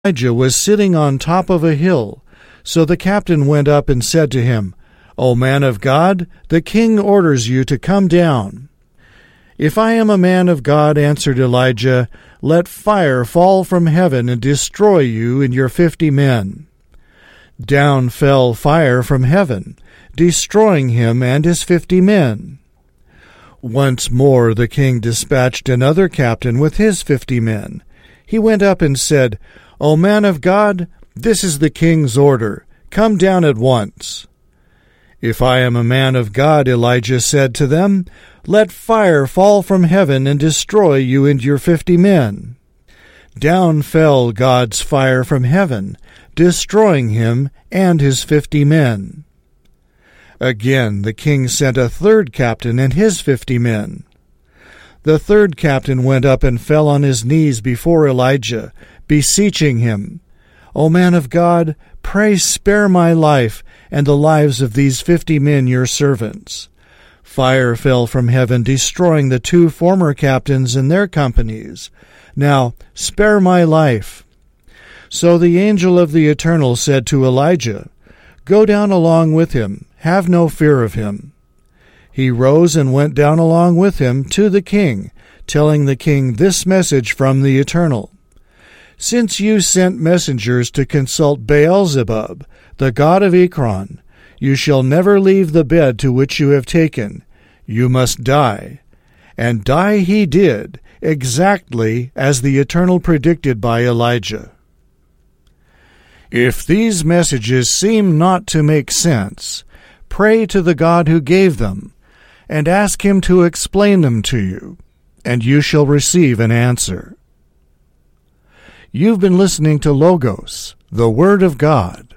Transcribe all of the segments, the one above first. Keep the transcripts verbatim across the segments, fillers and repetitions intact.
Elijah was sitting on top of a hill. So the captain went up and said to him, O man of God, the king orders you to come down. If I am a man of God, answered Elijah, let fire fall from heaven and destroy you and your fifty men. Down fell fire from heaven, destroying him and his fifty men. Once more the king dispatched another captain with his fifty men. He went up and said, O man of God, this is the king's order. Come down at once. If I am a man of God, Elijah said to them, let fire fall from heaven and destroy you and your fifty men. Down fell God's fire from heaven, destroying him and his fifty men. Again the king sent a third captain and his fifty men. The third captain went up and fell on his knees before Elijah, beseeching him, O man of God, pray spare my life and the lives of these fifty men your servants. Fire fell from heaven, destroying the two former captains and their companies. Now spare my life. So the angel of the Eternal said to Elijah, Go down along with him, have no fear of him. He rose and went down along with him to the king, telling the king this message from the Eternal. Since you sent messengers to consult Baal-zebub, the god of Ekron, you shall never leave the bed to which you have taken. You must die. And die he did, exactly as the Eternal predicted by Elijah. If these messages seem not to make sense, pray to the God who gave them, and ask him to explain them to you, and you shall receive an answer. You've been listening to Logos, the Word of God.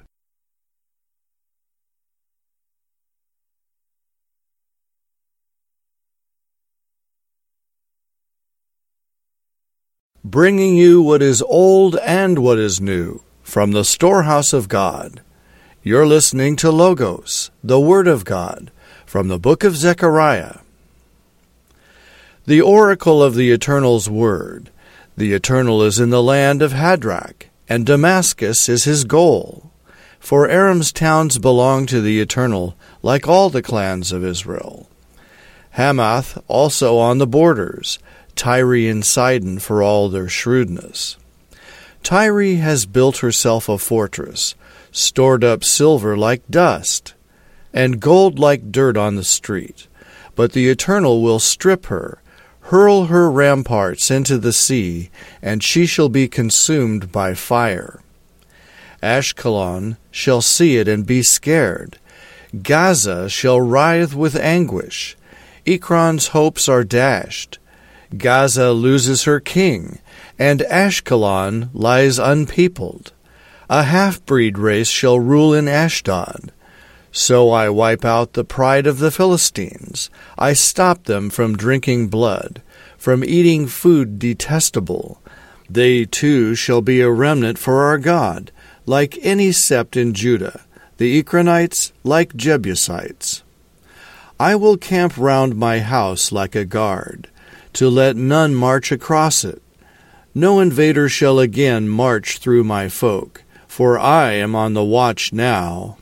Bringing you what is old and what is new from the storehouse of God. You're listening to Logos, the Word of God, from the book of Zechariah. The oracle of the Eternal's word. The Eternal is in the land of Hadrach, and Damascus is his goal. For Aram's towns belong to the Eternal, like all the clans of Israel. Hamath also on the borders, Tyre and Sidon for all their shrewdness. Tyre has built herself a fortress, stored up silver like dust, and gold like dirt on the street. But the Eternal will strip her, hurl her ramparts into the sea, and she shall be consumed by fire. Ashkelon shall see it and be scared. Gaza shall writhe with anguish. Ekron's hopes are dashed. Gaza loses her king, and Ashkelon lies unpeopled. A half-breed race shall rule in Ashdod. So I wipe out the pride of the Philistines. I stop them from drinking blood, from eating food detestable. They too shall be a remnant for our God, like any sept in Judah, the Ekronites like Jebusites. I will camp round my house like a guard, to let none march across it. No invader shall again march through my folk, for I am on the watch now.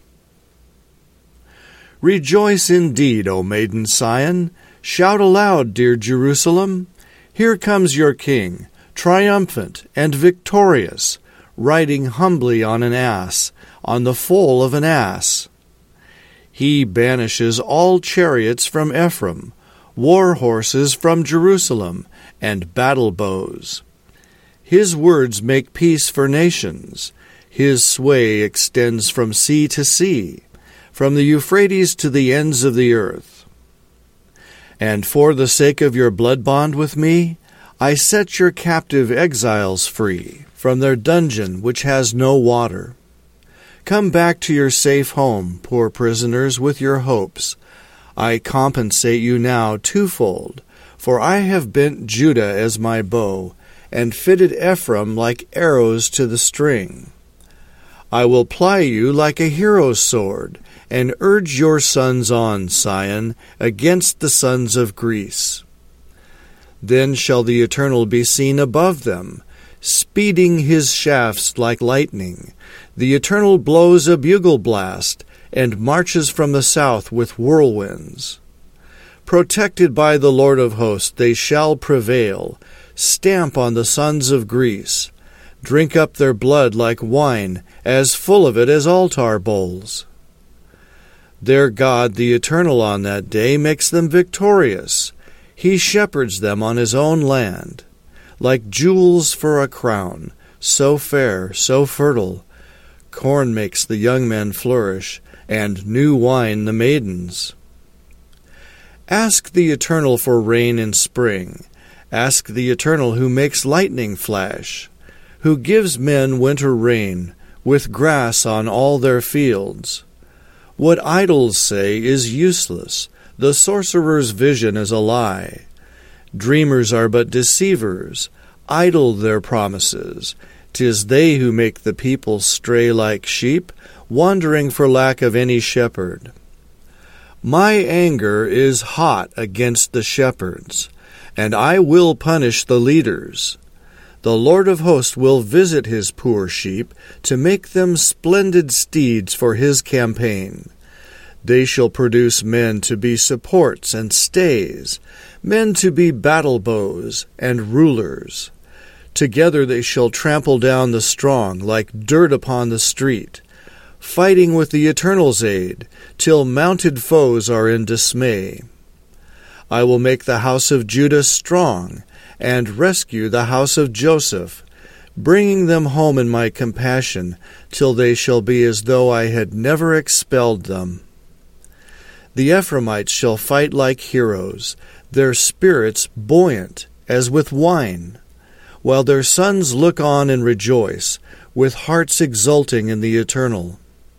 Rejoice indeed, O maiden Sion. Shout aloud, dear Jerusalem. Here comes your king, triumphant and victorious, riding humbly on an ass, on the foal of an ass. He banishes all chariots from Ephraim, war horses from Jerusalem, and battle bows. His words make peace for nations. His sway extends from sea to sea, from the Euphrates to the ends of the earth. And for the sake of your blood bond with me, I set your captive exiles free from their dungeon which has no water. Come back to your safe home, poor prisoners, with your hopes. I compensate you now twofold, for I have bent Judah as my bow, and fitted Ephraim like arrows to the string. I will ply you like a hero's sword, and urge your sons on, Sion, against the sons of Greece. Then shall the Eternal be seen above them, speeding his shafts like lightning. The Eternal blows a bugle blast, and marches from the south with whirlwinds. Protected by the Lord of hosts, they shall prevail. Stamp on the sons of Greece. Drink up their blood like wine, as full of it as altar bowls. Their God, the Eternal, on that day makes them victorious. He shepherds them on his own land. Like jewels for a crown, so fair, so fertile. Corn makes the young men flourish, and new wine the maidens. Ask the Eternal for rain in spring. Ask the Eternal who makes lightning flash, who gives men winter rain, with grass on all their fields. What idols say is useless. The sorcerer's vision is a lie. Dreamers are but deceivers, idle their promises. 'Tis they who make the people stray like sheep, wandering for lack of any shepherd. My anger is hot against the shepherds, and I will punish the leaders. The Lord of hosts will visit his poor sheep, to make them splendid steeds for his campaign. They shall produce men to be supports and stays, men to be battle bows and rulers. Together they shall trample down the strong like dirt upon the street, fighting with the Eternal's aid, till mounted foes are in dismay. I will make the house of Judah strong, and rescue the house of Joseph, bringing them home in my compassion, till they shall be as though I had never expelled them. The Ephraimites shall fight like heroes, their spirits buoyant as with wine, while their sons look on and rejoice, with hearts exulting in the Eternal.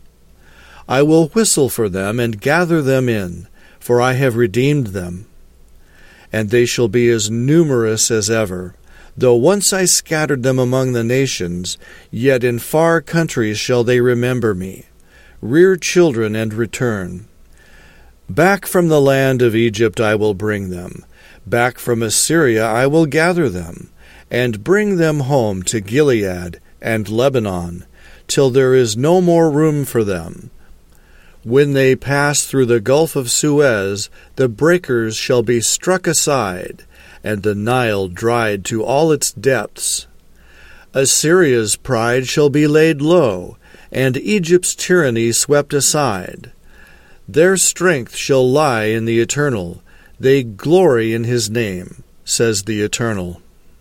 I will whistle for them and gather them in, for I have redeemed them. And they shall be as numerous as ever. Though once I scattered them among the nations, yet in far countries shall they remember me, rear children and return. Back from the land of Egypt I will bring them. Back from Assyria I will gather them, and bring them home to Gilead and Lebanon, till there is no more room for them. When they pass through the Gulf of Suez, the breakers shall be struck aside, and the Nile dried to all its depths. Assyria's pride shall be laid low, and Egypt's tyranny swept aside. Their strength shall lie in the Eternal. They glory in his name, says the Eternal.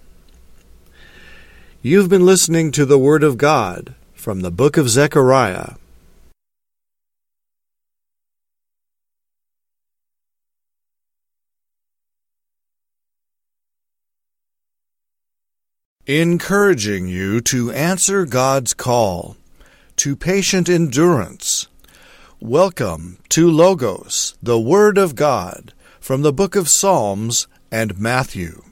You've been listening to the Word of God from the book of Zechariah. Encouraging you to answer God's call to patient endurance. Welcome to Logos, the Word of God, from the book of Psalms and Matthew.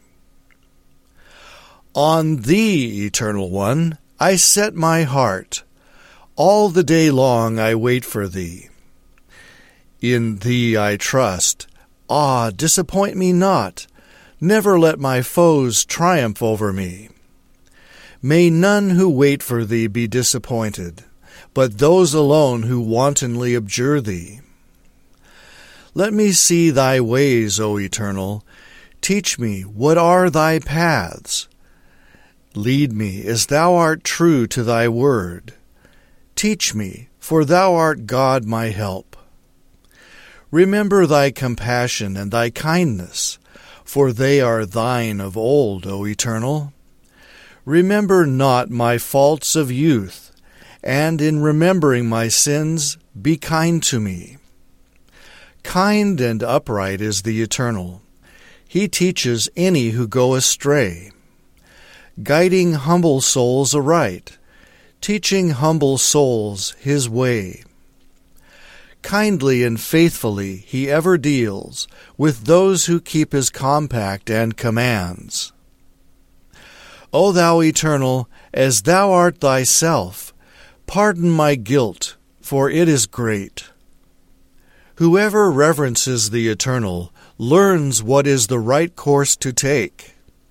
On Thee, Eternal One, I set my heart. All the day long I wait for Thee. In Thee I trust. Ah, disappoint me not. Never let my foes triumph over me. May none who wait for Thee be disappointed, but those alone who wantonly abjure Thee. Let me see Thy ways, O Eternal. Teach me what are Thy paths. Lead me as Thou art true to Thy word. Teach me, for Thou art God my help. Remember Thy compassion and Thy kindness, for they are Thine of old, O Eternal. Remember not my faults of youth, and in remembering my sins, be kind to me. Kind and upright is the Eternal. He teaches any who go astray, guiding humble souls aright, teaching humble souls his way. Kindly and faithfully he ever deals with those who keep his compact and commands. O Thou Eternal, as Thou art Thyself, pardon my guilt, for it is great. Whoever reverences the Eternal learns what is the right course to take.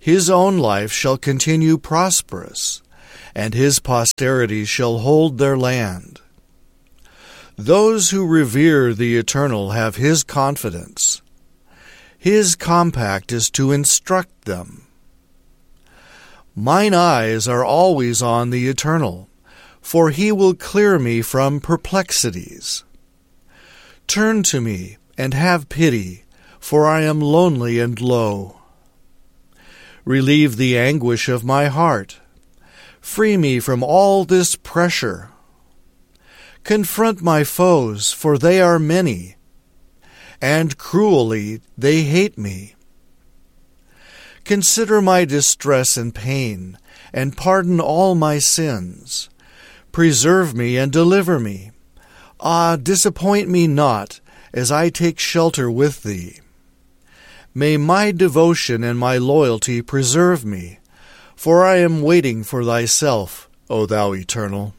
His own life shall continue prosperous, and his posterity shall hold their land. Those who revere the Eternal have his confidence. His compact is to instruct them. Mine eyes are always on the Eternal, for he will clear me from perplexities. Turn to me and have pity, for I am lonely and low. Relieve the anguish of my heart. Free me from all this pressure. Confront my foes, for they are many, and cruelly they hate me. Consider my distress and pain, and pardon all my sins. Preserve me and deliver me. Ah, disappoint me not, as I take shelter with thee. May my devotion and my loyalty preserve me, for I am waiting for thyself, O thou Eternal.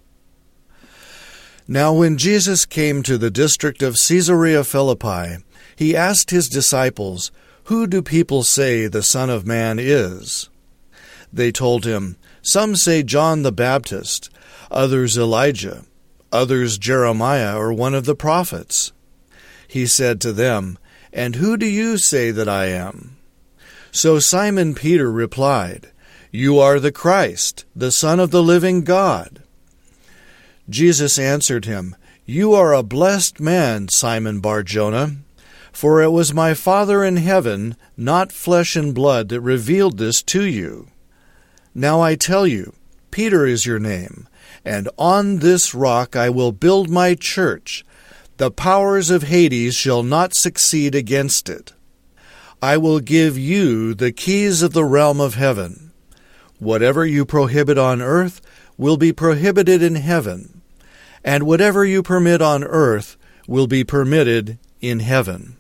Now when Jesus came to the district of Caesarea Philippi, he asked his disciples, Who do people say the Son of Man is? They told him, Some say John the Baptist, others Elijah, others Jeremiah or one of the prophets. He said to them, And who do you say that I am? So Simon Peter replied, You are the Christ, the Son of the living God. Jesus answered him, You are a blessed man, Simon Bar-Jonah, for it was my Father in heaven, not flesh and blood, that revealed this to you. Now I tell you, Peter is your name, and on this rock I will build my church. The powers of Hades shall not succeed against it. I will give you the keys of the realm of heaven. Whatever you prohibit on earth will be prohibited in heaven, and whatever you permit on earth will be permitted in heaven.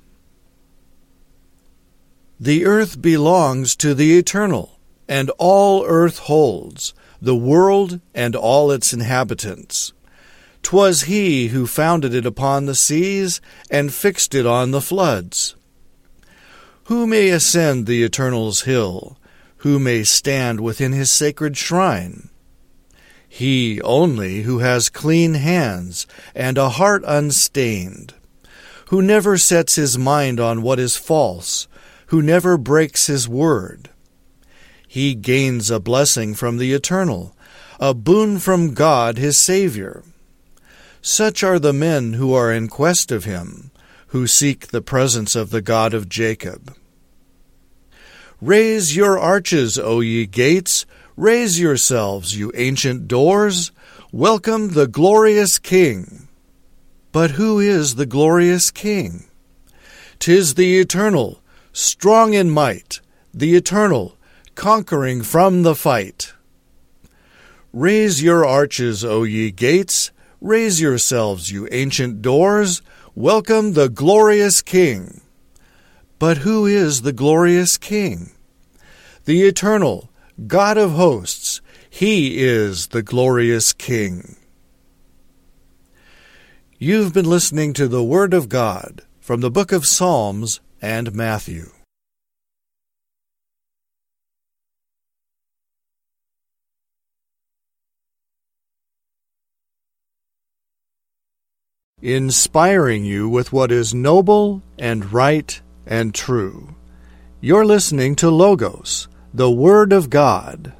The earth belongs to the Eternal, and all earth holds, the world and all its inhabitants. 'Twas he who founded it upon the seas and fixed it on the floods. Who may ascend the Eternal's hill? Who may stand within his sacred shrine? He only who has clean hands and a heart unstained, who never sets his mind on what is false, who never breaks his word. He gains a blessing from the Eternal, a boon from God his Savior. Such are the men who are in quest of him, who seek the presence of the God of Jacob. Raise your arches, O ye gates, raise yourselves, you ancient doors, welcome the glorious King. But who is the glorious King? 'Tis the Eternal, strong in might, the Eternal, conquering from the fight. Raise your arches, O ye gates, raise yourselves, you ancient doors, welcome the glorious King. But who is the glorious King? The Eternal, God of hosts, he is the glorious King. You've been listening to the Word of God from the book of Psalms and Matthew. Inspiring you with what is noble and right and true. You're listening to Logos, the Word of God.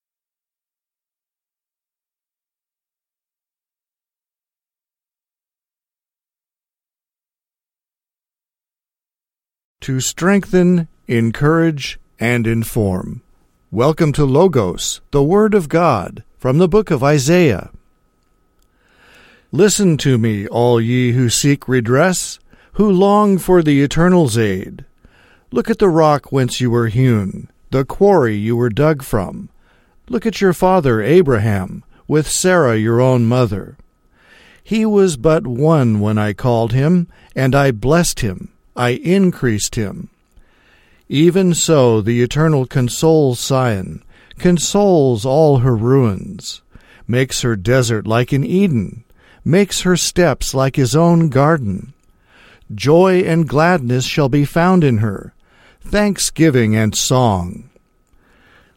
To strengthen, encourage, and inform. Welcome to Logos, the Word of God, from the book of Isaiah. Listen to me, all ye who seek redress, who long for the Eternal's aid. Look at the rock whence you were hewn, the quarry you were dug from. Look at your father Abraham, with Sarah your own mother. He was but one when I called him, and I blessed him, I increased him. Even so the Eternal consoles Zion, consoles all her ruins, makes her desert like an Eden, makes her steps like his own garden. Joy and gladness shall be found in her, thanksgiving and song.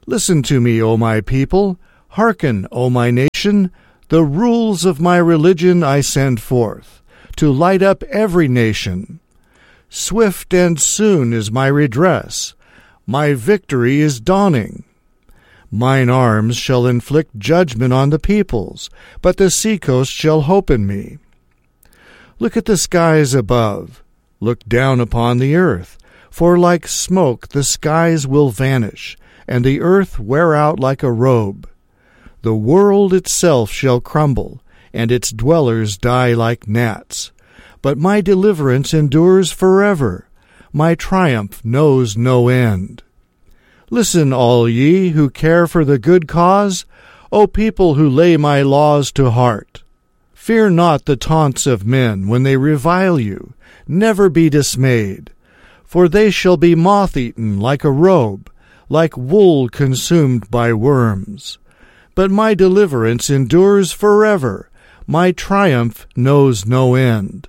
Listen to me, O my people. Hearken, O my nation. The rules of my religion I send forth, to light up every nation. Swift and soon is my redress. My victory is dawning. Mine arms shall inflict judgment on the peoples, but the seacoast shall hope in me. Look at the skies above. Look down upon the earth, for like smoke the skies will vanish, and the earth wear out like a robe. The world itself shall crumble, and its dwellers die like gnats. But my deliverance endures forever. My triumph knows no end. Listen, all ye who care for the good cause, O people who lay my laws to heart. Fear not the taunts of men when they revile you. Never be dismayed. For they shall be moth-eaten like a robe, like wool consumed by worms. But my deliverance endures forever. My triumph knows no end.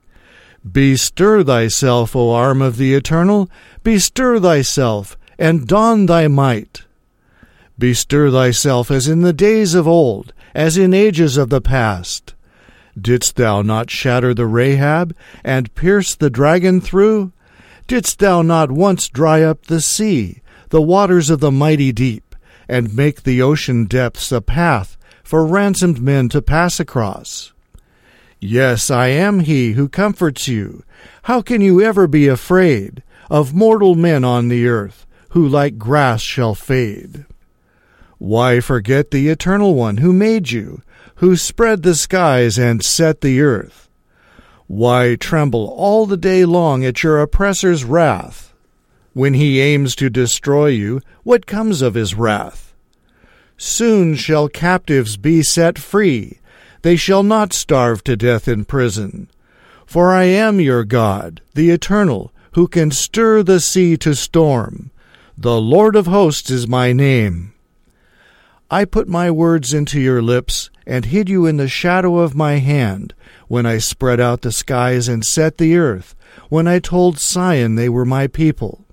Bestir thyself, O arm of the Eternal. Bestir thyself, and don thy might. Bestir thyself as in the days of old, as in ages of the past. Didst thou not shatter the Rahab, and pierce the dragon through? Didst thou not once dry up the sea, the waters of the mighty deep, and make the ocean depths a path for ransomed men to pass across? Yes, I am he who comforts you. How can you ever be afraid of mortal men on the earth, who like grass shall fade? Why forget the Eternal One who made you, who spread the skies and set the earth? Why tremble all the day long at your oppressor's wrath? When he aims to destroy you, what comes of his wrath? Soon shall captives be set free. They shall not starve to death in prison. For I am your God, the Eternal, who can stir the sea to storm. The Lord of hosts is my name. I put my words into your lips, and hid you in the shadow of my hand, when I spread out the skies and set the earth, when I told Sion they were my people.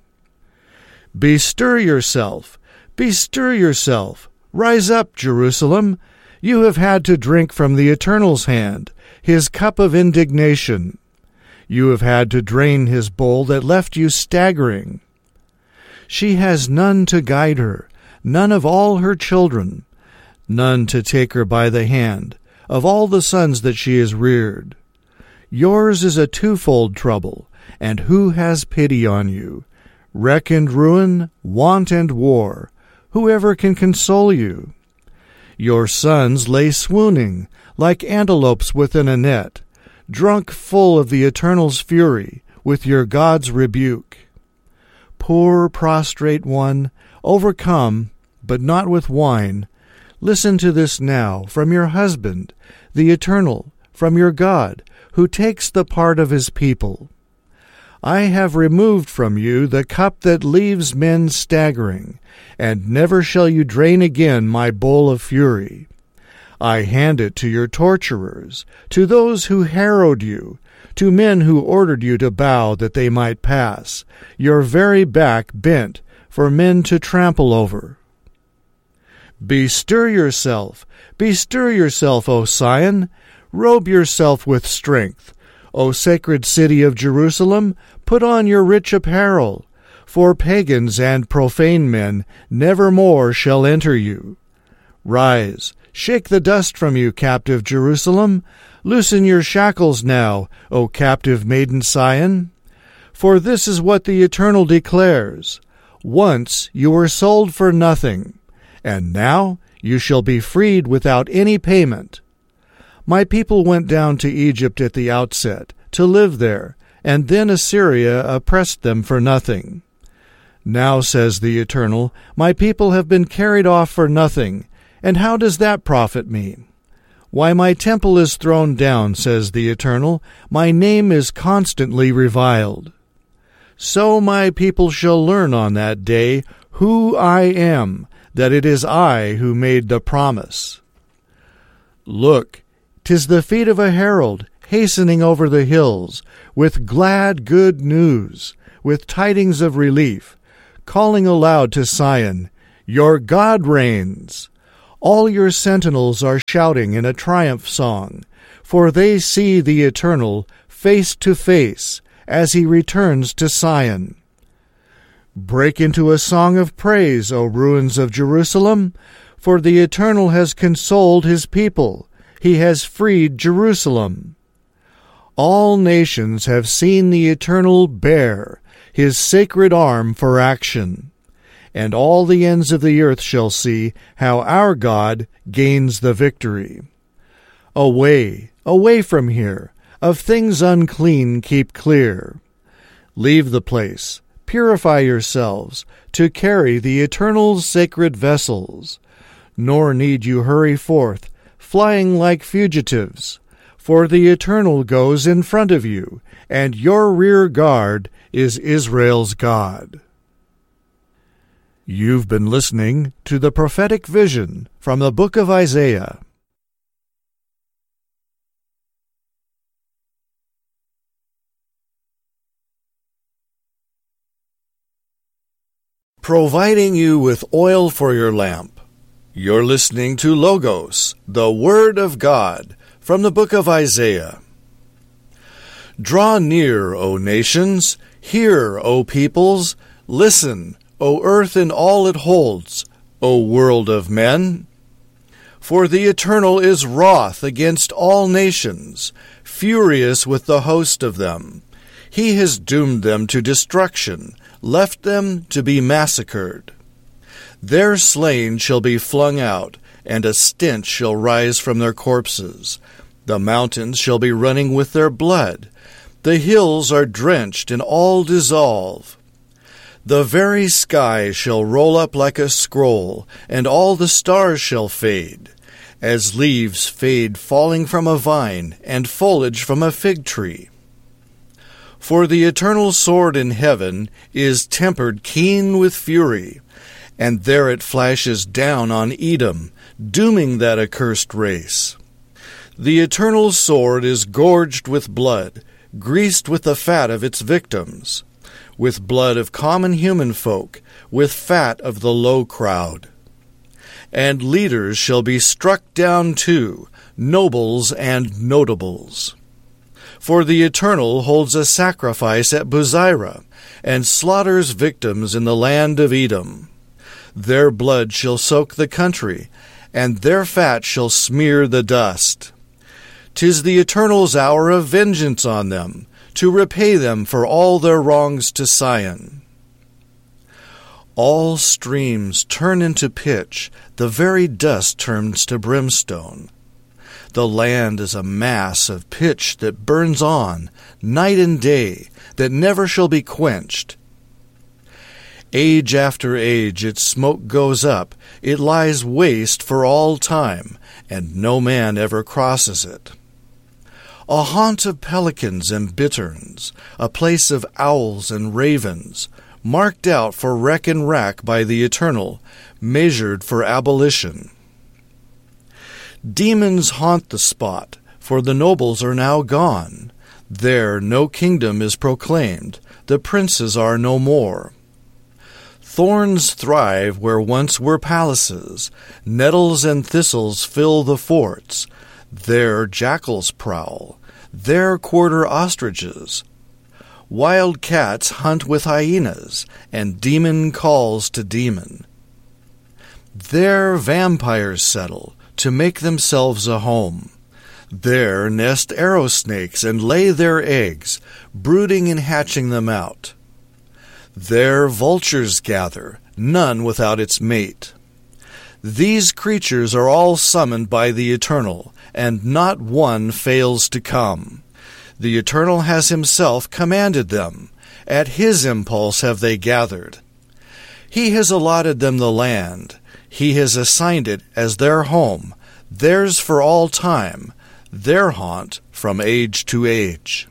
Bestir yourself, bestir yourself, rise up, Jerusalem. You have had to drink from the Eternal's hand, his cup of indignation. You have had to drain his bowl that left you staggering. She has none to guide her, none of all her children, none to take her by the hand, of all the sons that she has reared. Yours is a twofold trouble, and who has pity on you? Wreck and ruin, want and war, whoever can console you? Your sons lay swooning, like antelopes within a net, drunk full of the Eternal's fury, with your God's rebuke. Poor prostrate one, overcome, but not with wine, listen to this now from your husband, the Eternal, from your God, who takes the part of his people. I have removed from you the cup that leaves men staggering, and never shall you drain again my bowl of fury. I hand it to your torturers, to those who harrowed you, to men who ordered you to bow that they might pass, your very back bent for men to trample over. Bestir yourself, bestir yourself, O Sion, robe yourself with strength. O sacred city of Jerusalem, put on your rich apparel, for pagans and profane men never more shall enter you. Rise, shake the dust from you, captive Jerusalem. Loosen your shackles now, O captive maiden Sion. For this is what the Eternal declares. Once you were sold for nothing, and now you shall be freed without any payment. My people went down to Egypt at the outset, to live there, and then Assyria oppressed them for nothing. Now, says the Eternal, my people have been carried off for nothing, and how does that profit me? Why, my temple is thrown down, says the Eternal, my name is constantly reviled. So my people shall learn on that day who I am, that it is I who made the promise. Look, 'tis the feet of a herald, hastening over the hills, with glad good news, with tidings of relief, calling aloud to Sion, Your God reigns. All your sentinels are shouting in a triumph song, for they see the Eternal face to face as he returns to Zion. Break into a song of praise, O ruins of Jerusalem, for the Eternal has consoled his people. He has freed Jerusalem. All nations have seen the Eternal bare his sacred arm for action, and all the ends of the earth shall see how our God gains the victory. Away, away from here, of things unclean keep clear. Leave the place, purify yourselves, to carry the Eternal's sacred vessels. Nor need you hurry forth, flying like fugitives, for the Eternal goes in front of you, and your rear guard is Israel's God. You've been listening to the prophetic vision from the book of Isaiah. Providing you with oil for your lamp. You're listening to Logos, the Word of God, from the book of Isaiah. Draw near, O nations, hear, O peoples, listen, O earth and all it holds, O world of men. For the Eternal is wroth against all nations, furious with the host of them. He has doomed them to destruction, left them to be massacred. Their slain shall be flung out, and a stench shall rise from their corpses. The mountains shall be running with their blood. The hills are drenched, and all dissolve. The very sky shall roll up like a scroll, and all the stars shall fade, as leaves fade falling from a vine, and foliage from a fig tree. For the Eternal sword in heaven is tempered keen with fury, and there it flashes down on Edom, dooming that accursed race. The Eternal sword is gorged with blood, greased with the fat of its victims, with blood of common human folk, with fat of the low crowd. And leaders shall be struck down too, nobles and notables. For the Eternal holds a sacrifice at Bozrah, and slaughters victims in the land of Edom. Their blood shall soak the country, and their fat shall smear the dust. 'Tis the Eternal's hour of vengeance on them, to repay them for all their wrongs to Sion. All streams turn into pitch, the very dust turns to brimstone. The land is a mass of pitch that burns on, night and day, that never shall be quenched. Age after age its smoke goes up, it lies waste for all time, and no man ever crosses it. A haunt of pelicans and bitterns, a place of owls and ravens, marked out for wreck and rack by the Eternal, measured for abolition. Demons haunt the spot, for the nobles are now gone. There no kingdom is proclaimed, the princes are no more. Thorns thrive where once were palaces, nettles and thistles fill the forts. There jackals prowl, there quarter ostriches. Wild cats hunt with hyenas, and demon calls to demon. There vampires settle, to make themselves a home. There nest arrow snakes and lay their eggs, brooding and hatching them out. There vultures gather, none without its mate. These creatures are all summoned by the Eternal, and not one fails to come. The Eternal has himself commanded them. At his impulse have they gathered. He has allotted them the land. He has assigned it as their home, theirs for all time, their haunt from age to age.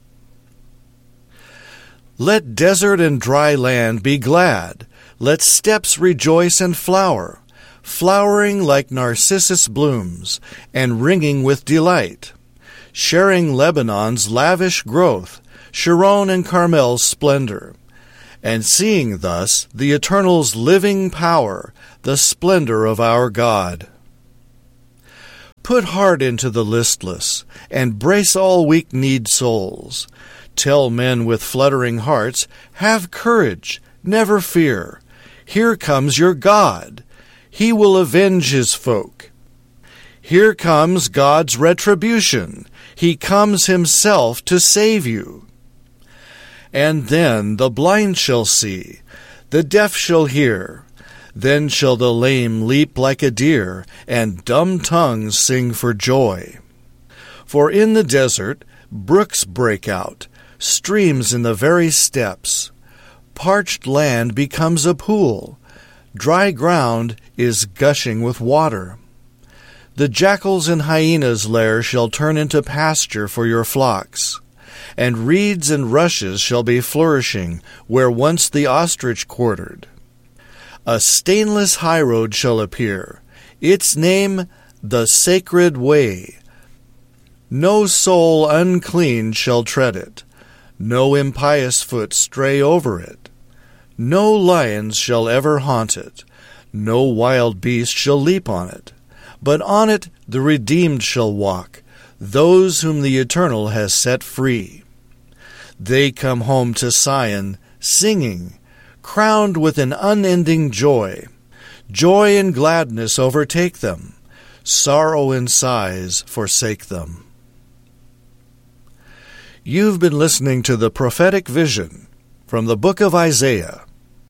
Let desert and dry land be glad. Let steppes rejoice and flower, flowering like narcissus blooms, and ringing with delight, sharing Lebanon's lavish growth, Sharon and Carmel's splendor. and seeing thus the Eternal's living power, the splendor of our God. Put heart into the listless, and brace all weak-kneed souls. Tell men with fluttering hearts, have courage, never fear. Here comes your God. He will avenge his folk. Here comes God's retribution. He comes himself to save you. And then the blind shall see, the deaf shall hear. Then shall the lame leap like a deer, and dumb tongues sing for joy. For in the desert brooks break out, streams in the very steppes. Parched land becomes a pool, dry ground is gushing with water. The jackals and hyenas' lair shall turn into pasture for your flocks, and reeds and rushes shall be flourishing where once the ostrich quartered. A stainless highroad shall appear, its name the Sacred Way. No soul unclean shall tread it, no impious foot stray over it. No lions shall ever haunt it, no wild beast shall leap on it. But on it the redeemed shall walk, those whom the Eternal has set free. They come home to Zion, singing, crowned with an unending joy. Joy and gladness overtake them. Sorrow and sighs forsake them. You've been listening to the prophetic vision from the book of Isaiah.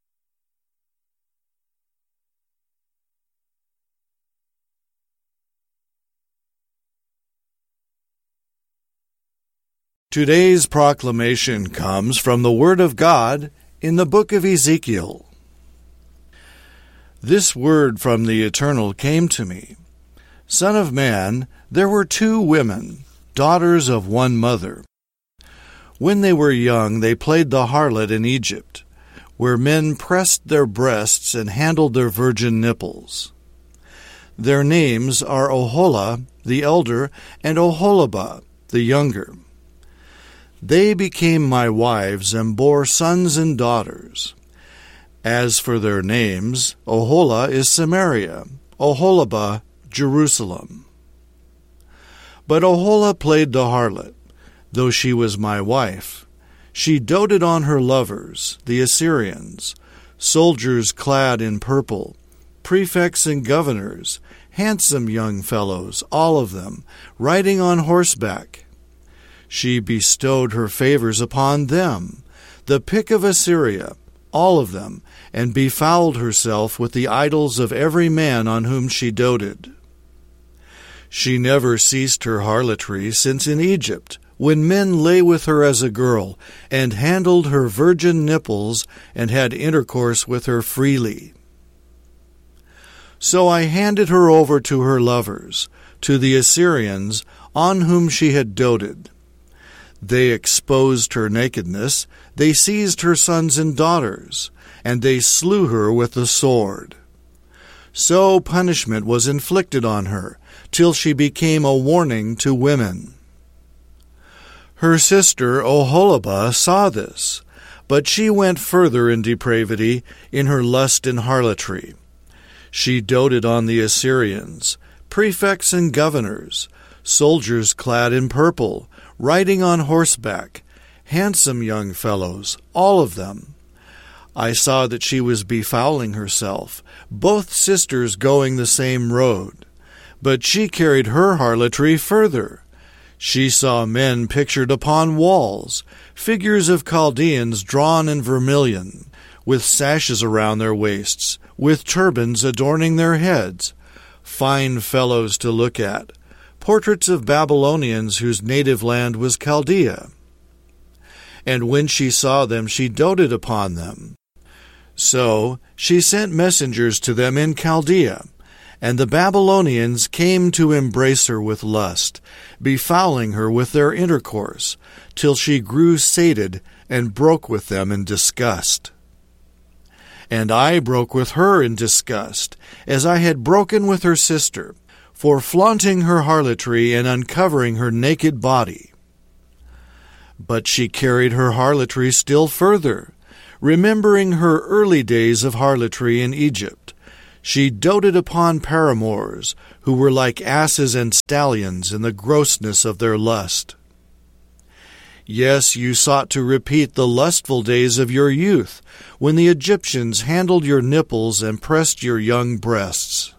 Today's proclamation comes from the Word of God in the book of Ezekiel. This word from the Eternal came to me. Son of man, there were two women, daughters of one mother. When they were young, they played the harlot in Egypt, where men pressed their breasts and handled their virgin nipples. Their names are Oholah, the elder, and Oholibah, the younger. They became my wives and bore sons and daughters. As for their names, Oholah is Samaria, Oholibah, Jerusalem. But Oholah played the harlot, though she was my wife. She doted on her lovers, the Assyrians, soldiers clad in purple, prefects and governors, handsome young fellows, all of them, riding on horseback. She bestowed her favors upon them, the pick of Assyria, all of them, and befouled herself with the idols of every man on whom she doted. She never ceased her harlotry since in Egypt, when men lay with her as a girl, and handled her virgin nipples, and had intercourse with her freely. So I handed her over to her lovers, to the Assyrians, on whom she had doted. They exposed her nakedness, they seized her sons and daughters, and they slew her with the sword. So punishment was inflicted on her, till she became a warning to women. Her sister Oholibah saw this, but she went further in depravity, in her lust and harlotry. She doted on the Assyrians, prefects and governors, soldiers clad in purple, riding on horseback, handsome young fellows, all of them. I saw that she was befouling herself, both sisters going the same road. But she carried her harlotry further. She saw men pictured upon walls, figures of Chaldeans drawn in vermilion, with sashes around their waists, with turbans adorning their heads, fine fellows to look at, portraits of Babylonians whose native land was Chaldea. And when she saw them, she doted upon them. So she sent messengers to them in Chaldea, and the Babylonians came to embrace her with lust, befouling her with their intercourse, till she grew sated and broke with them in disgust. And I broke with her in disgust, as I had broken with her sister, for flaunting her harlotry and uncovering her naked body. But she carried her harlotry still further, remembering her early days of harlotry in Egypt. She doted upon paramours, who were like asses and stallions in the grossness of their lust. Yes, you sought to repeat the lustful days of your youth, when the Egyptians handled your nipples and pressed your young breasts.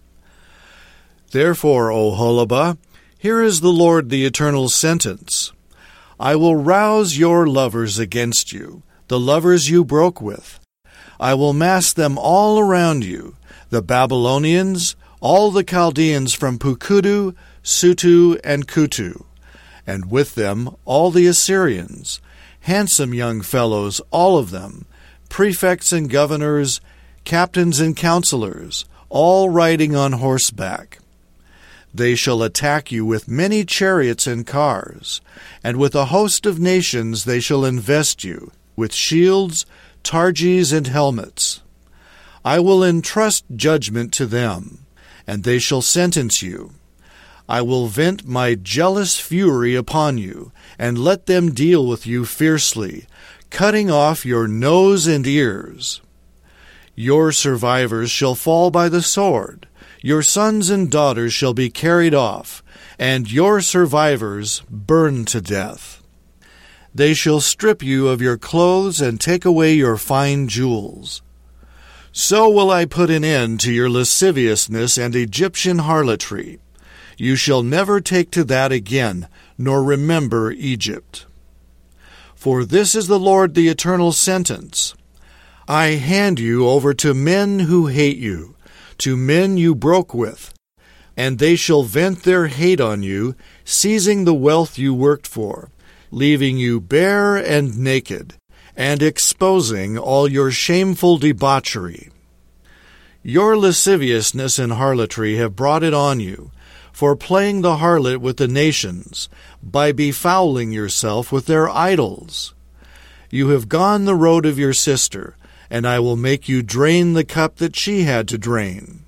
Therefore, Oholibah, here is the Lord the Eternal's sentence. I will rouse your lovers against you, the lovers you broke with. I will mass them all around you, the Babylonians, all the Chaldeans from Pukudu, Sutu, and Kutu, and with them all the Assyrians, handsome young fellows, all of them, prefects and governors, captains and counselors, all riding on horseback. They shall attack you with many chariots and cars, and with a host of nations they shall invest you, with shields, targes, and helmets. I will entrust judgment to them, and they shall sentence you. I will vent my jealous fury upon you, and let them deal with you fiercely, cutting off your nose and ears. Your survivors shall fall by the sword, your sons and daughters shall be carried off, and your survivors burned to death. They shall strip you of your clothes and take away your fine jewels. So will I put an end to your lasciviousness and Egyptian harlotry. You shall never take to that again, nor remember Egypt. For this is the Lord the Eternal's sentence. I hand you over to men who hate you, to men you broke with, and they shall vent their hate on you, seizing the wealth you worked for, leaving you bare and naked, and exposing all your shameful debauchery. Your lasciviousness and harlotry have brought it on you, for playing the harlot with the nations, by befouling yourself with their idols. You have gone the road of your sister, and I will make you drain the cup that she had to drain.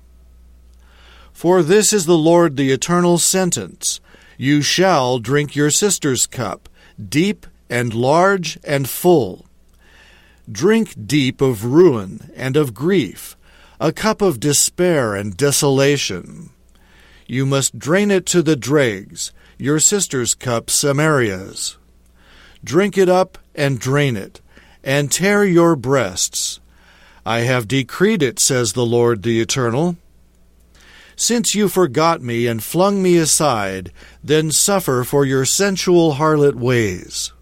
For this is the Lord the Eternal's sentence. You shall drink your sister's cup, deep and large and full. Drink deep of ruin and of grief, a cup of despair and desolation. You must drain it to the dregs, your sister's cup, Samaria's. Drink it up and drain it, and tear your breasts. I have decreed it, says the Lord the Eternal. Since you forgot me and flung me aside, then suffer for your sensual harlot ways.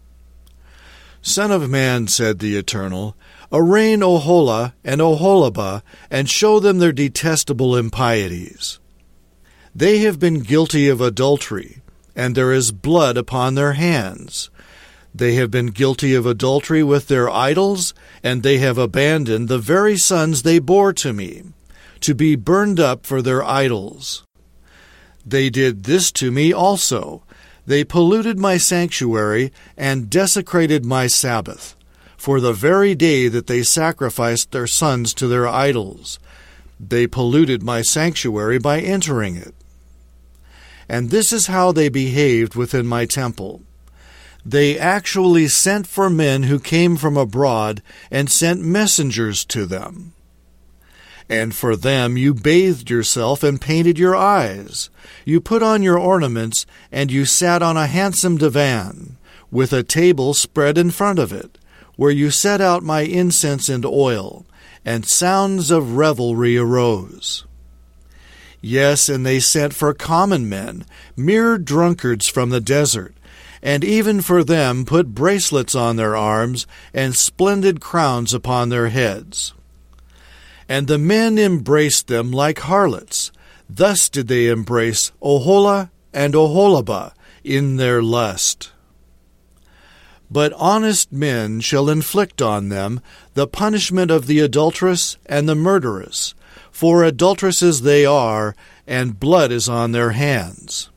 Son of man, said the Eternal, arraign Oholah and Oholibah, and show them their detestable impieties. They have been guilty of adultery, and there is blood upon their hands. They have been guilty of adultery with their idols, and they have abandoned the very sons they bore to me, to be burned up for their idols. They did this to me also. They polluted my sanctuary and desecrated my Sabbath, for the very day that they sacrificed their sons to their idols. They polluted my sanctuary by entering it. And this is how they behaved within my temple. They actually sent for men who came from abroad and sent messengers to them. And for them you bathed yourself and painted your eyes. You put on your ornaments, and you sat on a handsome divan, with a table spread in front of it, where you set out my incense and oil, and sounds of revelry arose. Yes, and they sent for common men, mere drunkards from the desert, and even for them put bracelets on their arms and splendid crowns upon their heads. And the men embraced them like harlots. Thus did they embrace Oholah and Oholibah in their lust. But honest men shall inflict on them the punishment of the adulteress and the murderess, for adulteresses they are, and blood is on their hands.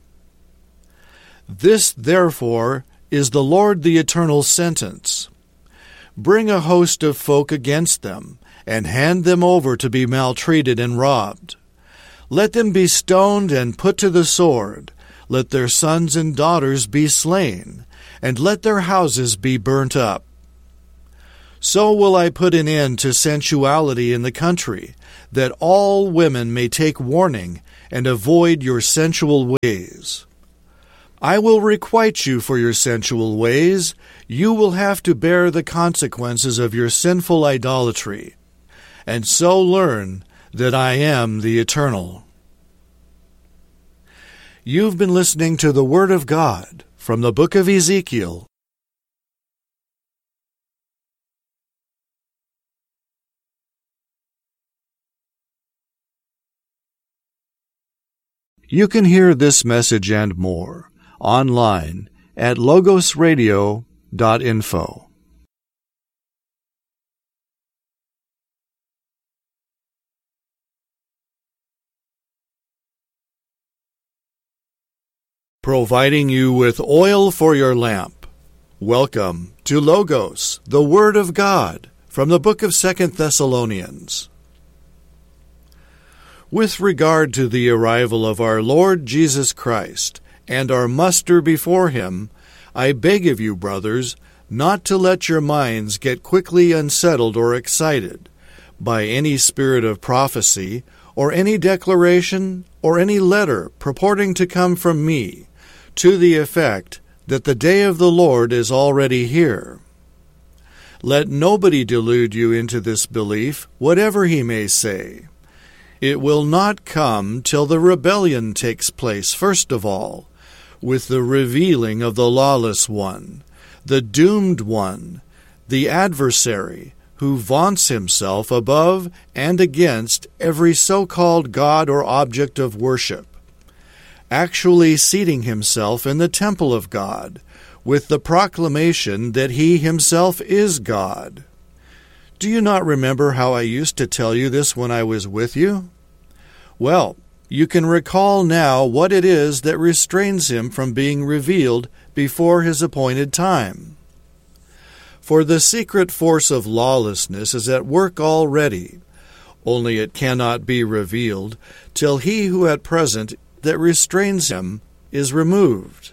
This, therefore, is the Lord the Eternal's sentence. Bring a host of folk against them, and hand them over to be maltreated and robbed. Let them be stoned and put to the sword. Let their sons and daughters be slain, and let their houses be burnt up. So will I put an end to sensuality in the country, that all women may take warning and avoid your sensual ways. I will requite you for your sensual ways. You will have to bear the consequences of your sinful idolatry, and so learn that I am the Eternal. You've been listening to the Word of God from the book of Ezekiel. You can hear this message and more online at logos radio dot info. Providing you with oil for your lamp. Welcome to Logos, the Word of God, from the book of Second Thessalonians. With regard to the arrival of our Lord Jesus Christ and our muster before Him, I beg of you, brothers, not to let your minds get quickly unsettled or excited by any spirit of prophecy, or any declaration, or any letter purporting to come from me, to the effect that the day of the Lord is already here. Let nobody delude you into this belief, whatever he may say. It will not come till the rebellion takes place, first of all, with the revealing of the lawless one, the doomed one, the adversary, who vaunts himself above and against every so-called God or object of worship, actually seating himself in the temple of God, with the proclamation that he himself is God. Do you not remember how I used to tell you this when I was with you? Well, you can recall now what it is that restrains him from being revealed before his appointed time. For the secret force of lawlessness is at work already, only it cannot be revealed till he who at present that restrains him is removed.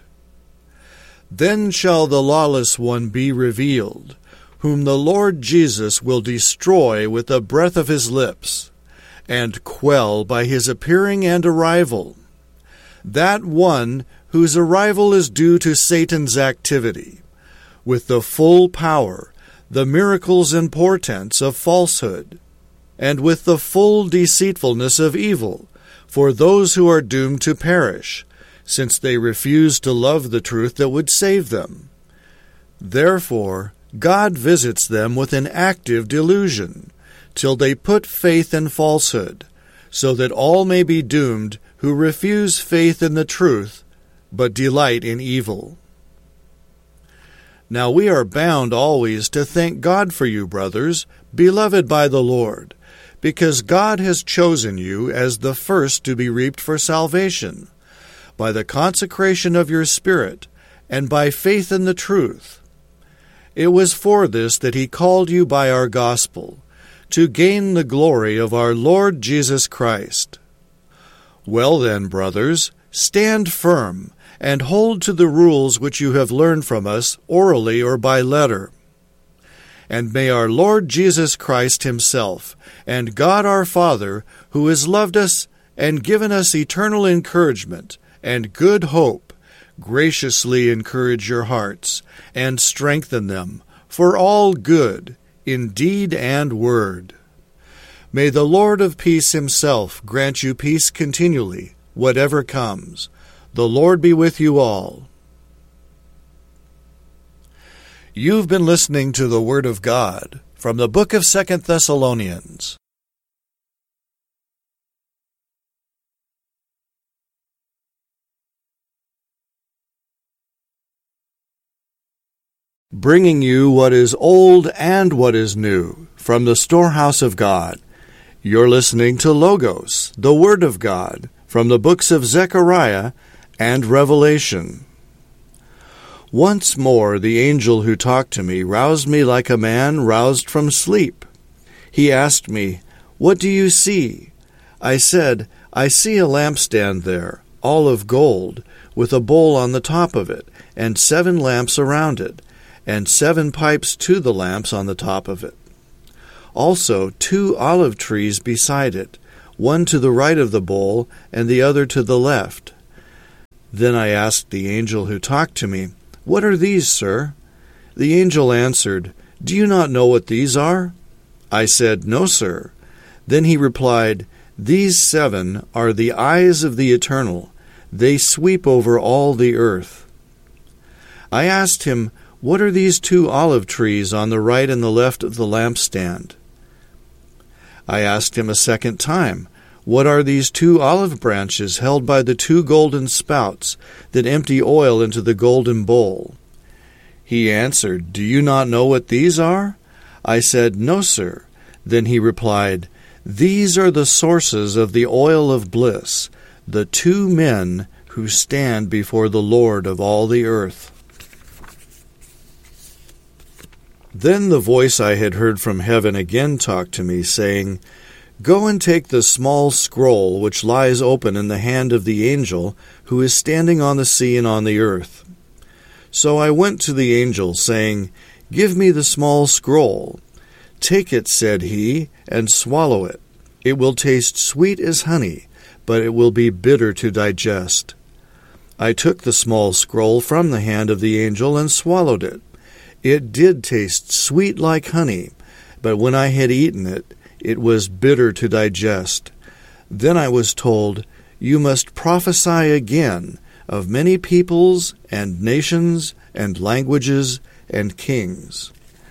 Then shall the lawless one be revealed, whom the Lord Jesus will destroy with the breath of his lips, and quell by his appearing and arrival, that one whose arrival is due to Satan's activity, with the full power, the miracles and portents of falsehood, and with the full deceitfulness of evil, for those who are doomed to perish, since they refuse to love the truth that would save them. Therefore, God visits them with an active delusion, till they put faith in falsehood, so that all may be doomed who refuse faith in the truth, but delight in evil. Now we are bound always to thank God for you, brothers, beloved by the Lord, because God has chosen you as the first to be reaped for salvation, by the consecration of your spirit, and by faith in the truth. It was for this that he called you by our gospel, to gain the glory of our Lord Jesus Christ. Well then, brothers, stand firm, and hold to the rules which you have learned from us, orally or by letter. And may our Lord Jesus Christ himself, and God our Father, who has loved us and given us eternal encouragement and good hope, graciously encourage your hearts, and strengthen them for all good, in deed and word. May the Lord of peace himself grant you peace continually, whatever comes. The Lord be with you all. You've been listening to the Word of God from the book of Second Thessalonians. Bringing you what is old and what is new from the storehouse of God. You're listening to Logos, the Word of God, from the books of Zechariah and Revelation. Once more the angel who talked to me roused me like a man roused from sleep. He asked me, "What do you see?" I said, "I see a lampstand there, all of gold, with a bowl on the top of it, and seven lamps around it, and seven pipes to the lamps on the top of it. Also two olive trees beside it, one to the right of the bowl, and the other to the left. Then I asked the angel who talked to me, "What are these, sir?" The angel answered, "Do you not know what these are?" I said, "No, sir." Then he replied, "These seven are the eyes of the Eternal. They sweep over all the earth." I asked him, "What are these two olive trees on the right and the left of the lampstand?" I asked him a second time, "What are these two olive branches held by the two golden spouts that empty oil into the golden bowl?" He answered, "Do you not know what these are?" I said, "No, sir." Then he replied, "These are the sources of the oil of bliss, the two men who stand before the Lord of all the earth." Then the voice I had heard from heaven again talked to me, saying, "Go and take the small scroll which lies open in the hand of the angel who is standing on the sea and on the earth." So I went to the angel, saying, "Give me the small scroll." "Take it," said he, "and swallow it. It will taste sweet as honey, but it will be bitter to digest." I took the small scroll from the hand of the angel and swallowed it. It did taste sweet like honey, but when I had eaten it, it was bitter to digest. Then I was told, "You must prophesy again of many peoples and nations and languages and kings."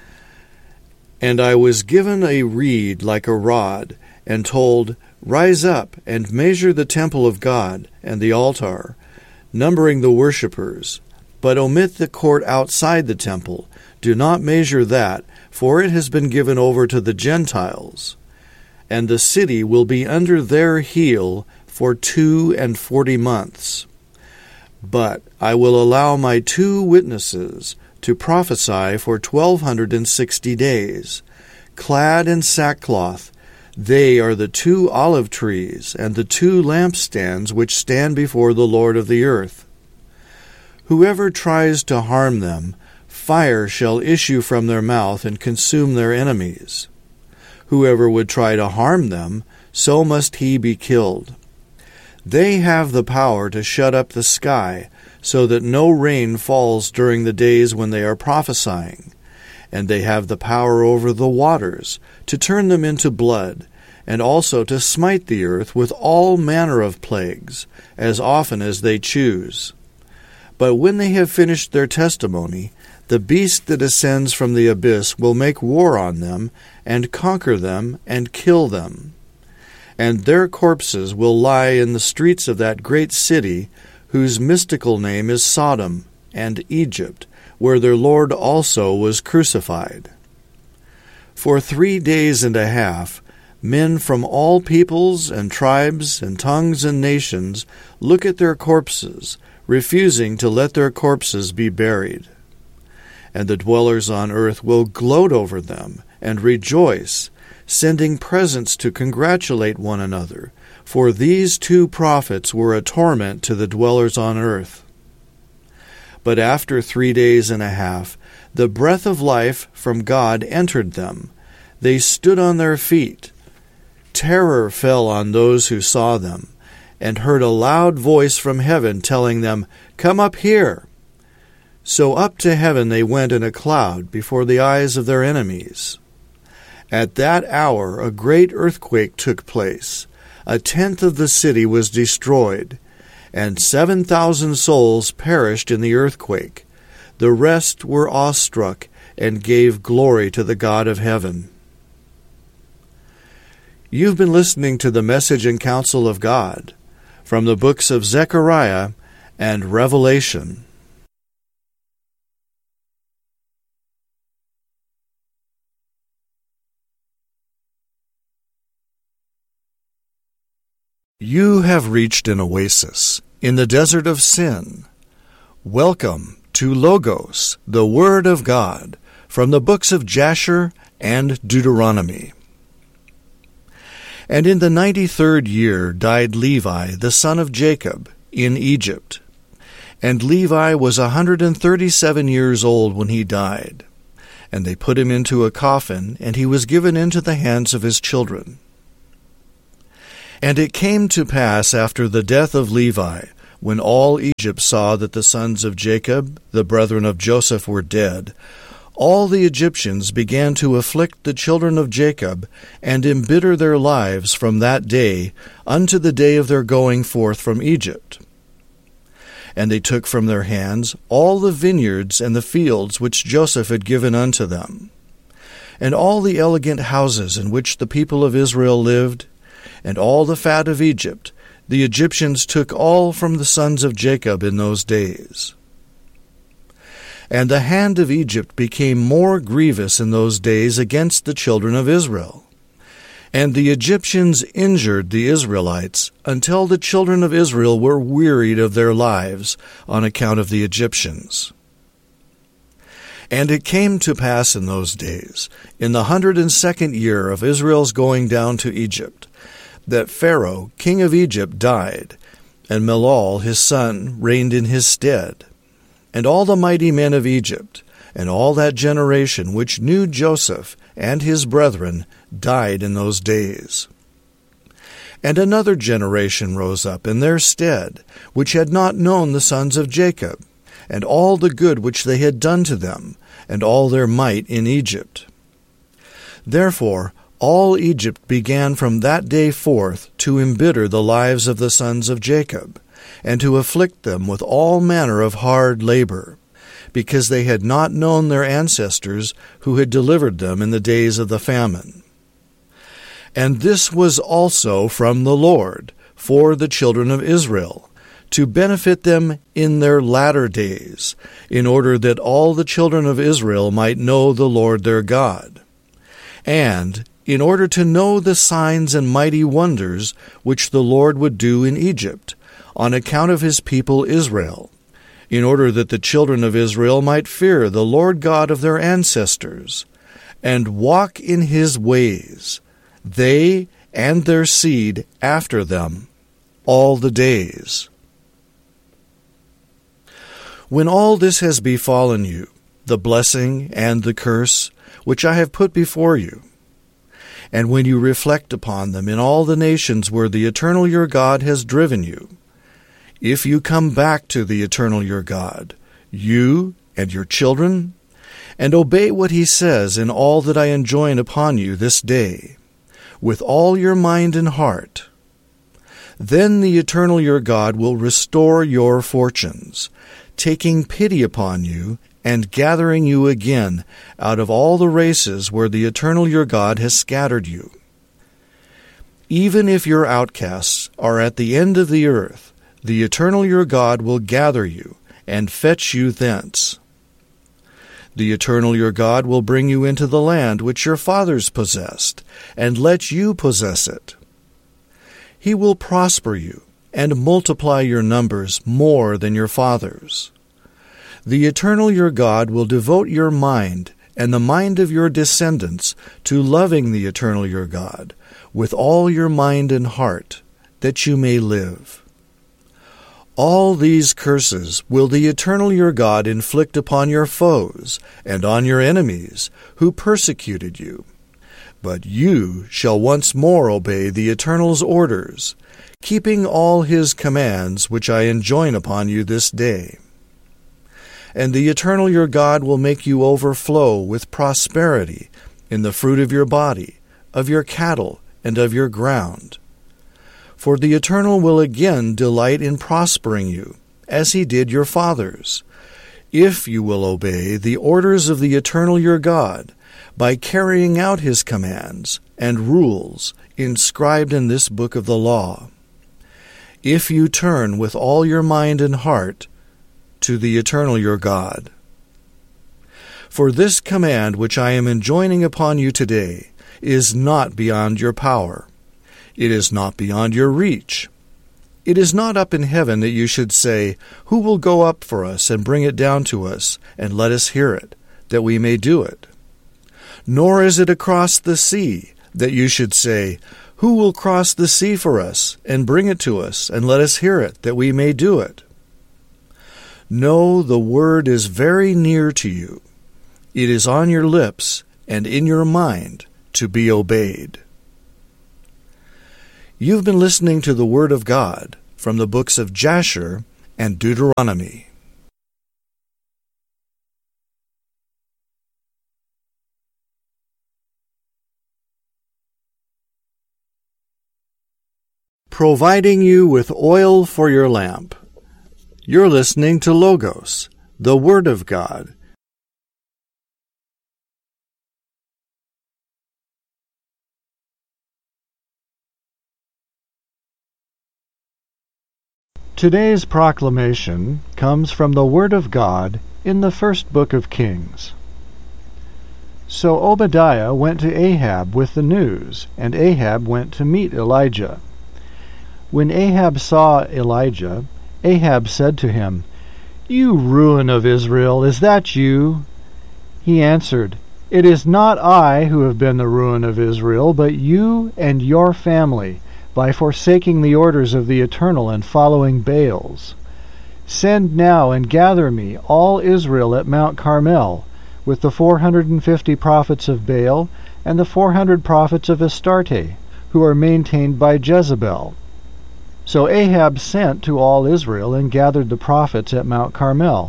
And I was given a reed like a rod, and told, "Rise up and measure the temple of God and the altar, numbering the worshippers, but omit the court outside the temple. Do not measure that, for it has been given over to the Gentiles. And the city will be under their heel for two and forty months. But I will allow my two witnesses to prophesy for twelve hundred and sixty days, clad in sackcloth. They are the two olive trees and the two lampstands which stand before the Lord of the earth. Whoever tries to harm them, fire shall issue from their mouth and consume their enemies. Whoever would try to harm them, so must he be killed. They have the power to shut up the sky, so that no rain falls during the days when they are prophesying. And they have the power over the waters, to turn them into blood, and also to smite the earth with all manner of plagues, as often as they choose. But when they have finished their testimony, the beast that ascends from the abyss will make war on them, and conquer them, and kill them. And their corpses will lie in the streets of that great city, whose mystical name is Sodom and Egypt, where their Lord also was crucified. For three days and a half, men from all peoples and tribes and tongues and nations look at their corpses, refusing to let their corpses be buried. And the dwellers on earth will gloat over them and rejoice, sending presents to congratulate one another, for these two prophets were a torment to the dwellers on earth. But after three days and a half, the breath of life from God entered them. They stood on their feet. Terror fell on those who saw them, and heard a loud voice from heaven telling them, "Come up here." So up to heaven they went in a cloud before the eyes of their enemies. At that hour a great earthquake took place. A tenth of the city was destroyed, and seven thousand souls perished in the earthquake. The rest were awestruck and gave glory to the God of heaven. You've been listening to the Message and Counsel of God from the books of Zechariah and Revelation. You have reached an oasis in the desert of sin. Welcome to Logos, the Word of God, from the books of Jasher and Deuteronomy. And in the ninety-third year died Levi, the son of Jacob, in Egypt. And Levi was a hundred and thirty-seven years old when he died. And they put him into a coffin, and he was given into the hands of his children. And it came to pass after the death of Levi, when all Egypt saw that the sons of Jacob, the brethren of Joseph, were dead, all the Egyptians began to afflict the children of Jacob, and embitter their lives from that day unto the day of their going forth from Egypt. And they took from their hands all the vineyards and the fields which Joseph had given unto them, and all the elegant houses in which the people of Israel lived, and all the fat of Egypt, the Egyptians took all from the sons of Jacob in those days. And the hand of Egypt became more grievous in those days against the children of Israel. And the Egyptians injured the Israelites until the children of Israel were wearied of their lives on account of the Egyptians. And it came to pass in those days, in the hundred and second year of Israel's going down to Egypt, that Pharaoh, king of Egypt, died, and Melol his son reigned in his stead. And all the mighty men of Egypt, and all that generation which knew Joseph and his brethren, died in those days. And another generation rose up in their stead, which had not known the sons of Jacob, and all the good which they had done to them, and all their might in Egypt. Therefore all Egypt began from that day forth to embitter the lives of the sons of Jacob, and to afflict them with all manner of hard labor, because they had not known their ancestors who had delivered them in the days of the famine. And this was also from the Lord for the children of Israel, to benefit them in their latter days, in order that all the children of Israel might know the Lord their God, and in order to know the signs and mighty wonders which the Lord would do in Egypt, on account of his people Israel, in order that the children of Israel might fear the Lord God of their ancestors, and walk in his ways, they and their seed after them, all the days. When all this has befallen you, the blessing and the curse, which I have put before you, and when you reflect upon them in all the nations where the Eternal your God has driven you, if you come back to the Eternal your God, you and your children, and obey what he says in all that I enjoin upon you this day, with all your mind and heart, then the Eternal your God will restore your fortunes, taking pity upon you, and gathering you again out of all the races where the Eternal your God has scattered you. Even if your outcasts are at the end of the earth, the Eternal your God will gather you, and fetch you thence. The Eternal your God will bring you into the land which your fathers possessed, and let you possess it. He will prosper you, and multiply your numbers more than your fathers. The Eternal your God will devote your mind, and the mind of your descendants, to loving the Eternal your God, with all your mind and heart, that you may live. All these curses will the Eternal your God inflict upon your foes, and on your enemies, who persecuted you. But you shall once more obey the Eternal's orders, keeping all his commands which I enjoin upon you this day. And the Eternal your God will make you overflow with prosperity in the fruit of your body, of your cattle, and of your ground. For the Eternal will again delight in prospering you, as he did your fathers, if you will obey the orders of the Eternal your God, by carrying out his commands and rules inscribed in this book of the law. If you turn with all your mind and heart to the Eternal your God. For this command which I am enjoining upon you today is not beyond your power. It is not beyond your reach. It is not up in heaven that you should say, who will go up for us and bring it down to us, and let us hear it, that we may do it? Nor is it across the sea that you should say, who will cross the sea for us, and bring it to us, and let us hear it, that we may do it? No, the word is very near to you. It is on your lips and in your mind to be obeyed. You've been listening to the Word of God from the books of Jasher and Deuteronomy. Providing you with oil for your lamp. You're listening to Logos, the Word of God. Today's proclamation comes from the Word of God in the first book of Kings. So Obadiah went to Ahab with the news, and Ahab went to meet Elijah. When Ahab saw Elijah, Ahab said to him, "You ruin of Israel, is that you?" He answered, "It is not I who have been the ruin of Israel, but you and your family, by forsaking the orders of the Eternal and following Baals. Send now and gather me all Israel at Mount Carmel, with the four hundred and fifty prophets of Baal and the four hundred prophets of Astarte, who are maintained by Jezebel." So Ahab sent to all Israel and gathered the prophets at Mount Carmel.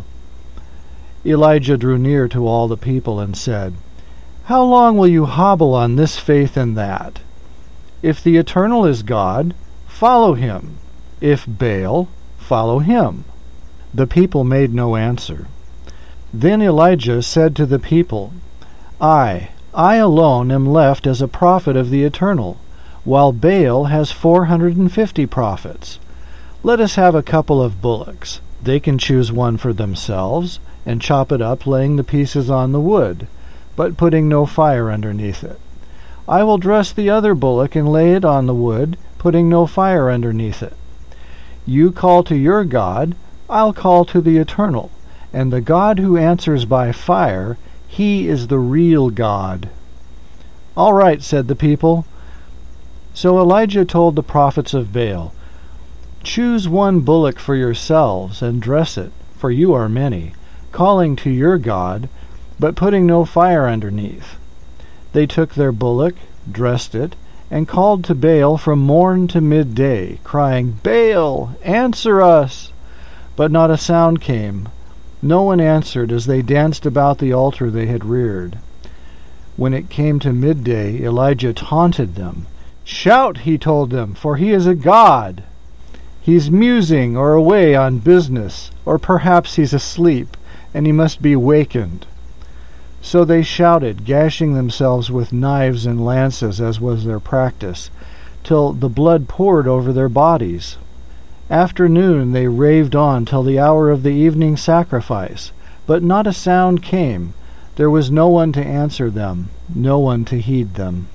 Elijah drew near to all the people and said, "How long will you hobble on this faith and that? If the Eternal is God, follow him. If Baal, follow him." The people made no answer. Then Elijah said to the people, I, I alone am left as a prophet of the Eternal, while Baal has four hundred and fifty prophets. Let us have a couple of bullocks. They can choose one for themselves, and chop it up, laying the pieces on the wood, but putting no fire underneath it. I will dress the other bullock and lay it on the wood, putting no fire underneath it. You call to your God, I'll call to the Eternal, and the God who answers by fire, he is the real God. All right, said the people. So Elijah told the prophets of Baal, Choose one bullock for yourselves, and dress it, for you are many, calling to your God, but putting no fire underneath. They took their bullock, dressed it, and called to Baal from morn to midday, crying, Baal, answer us! But not a sound came. No one answered as they danced about the altar they had reared. When it came to midday, Elijah taunted them. Shout, he told them, for he is a god. He's musing or away on business, or perhaps he's asleep, and he must be wakened. So they shouted, gashing themselves with knives and lances, as was their practice, till the blood poured over their bodies. After noon they raved on till the hour of the evening sacrifice, but not a sound came. There was no one to answer them, no one to heed them.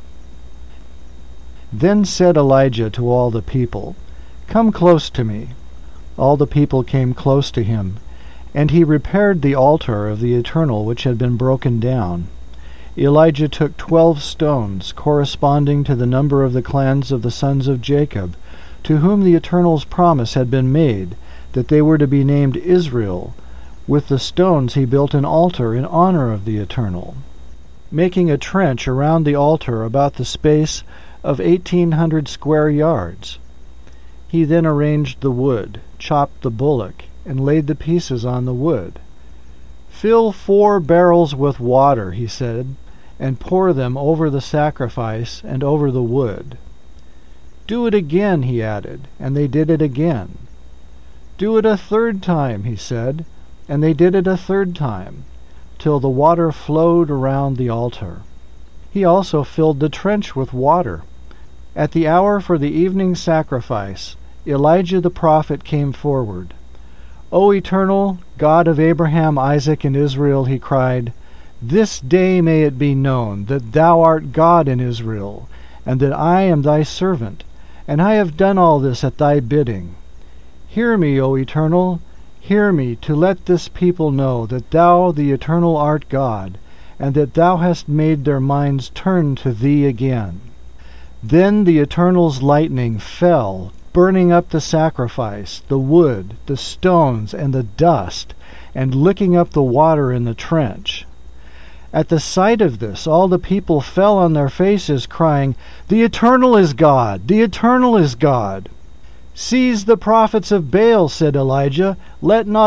Then said Elijah to all the people, Come close to me. All the people came close to him, and he repaired the altar of the Eternal which had been broken down. Elijah took twelve stones, corresponding to the number of the clans of the sons of Jacob, to whom the Eternal's promise had been made, that they were to be named Israel. With the stones he built an altar in honor of the Eternal, making a trench around the altar about the space of eighteen hundred square yards. He then arranged the wood, chopped the bullock, and laid the pieces on the wood. Fill four barrels with water, he said, and pour them over the sacrifice and over the wood. Do it again, he added, and they did it again. Do it a third time, he said, and they did it a third time, till the water flowed around the altar. He also filled the trench with water. At the hour for the evening sacrifice, Elijah the prophet came forward. O Eternal, God of Abraham, Isaac, and Israel, he cried, This day may it be known that thou art God in Israel, and that I am thy servant, and I have done all this at thy bidding. Hear me, O Eternal, hear me, to let this people know that thou, the Eternal, art God, and that thou hast made their minds turn to thee again. Then the Eternal's lightning fell, burning up the sacrifice, the wood, the stones, and the dust, and licking up the water in the trench. At the sight of this, all the people fell on their faces, crying, "The Eternal is God! The Eternal is God!" "Seize the prophets of Baal," said Elijah. "Let not